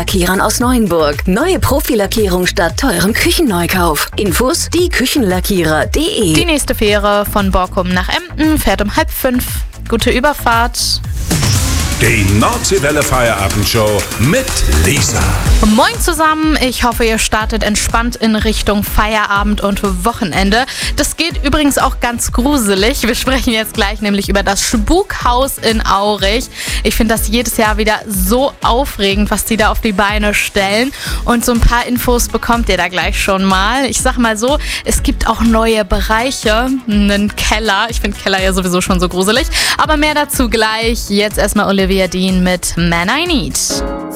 Küchenlackierern aus Neuenburg. Neue Profilackierung statt teurem Küchenneukauf. Infos: dieküchenlackierer.de. Die nächste Fähre von Borkum nach Emden fährt um 4:30. Gute Überfahrt. Die Nordseewelle Feierabendshow mit Lisa. Moin zusammen, ich hoffe, ihr startet entspannt in Richtung Feierabend und Wochenende. Das geht übrigens auch ganz gruselig. Wir sprechen jetzt gleich nämlich über das Spukhaus in Aurich. Ich finde das jedes Jahr wieder so aufregend, was die da auf die Beine stellen. Und so ein paar Infos bekommt ihr da gleich schon mal. Ich sag mal so, es gibt auch neue Bereiche, einen Keller. Ich finde Keller ja sowieso schon so gruselig. Aber mehr dazu gleich. Jetzt erstmal Olivia Dean mit Man I Need.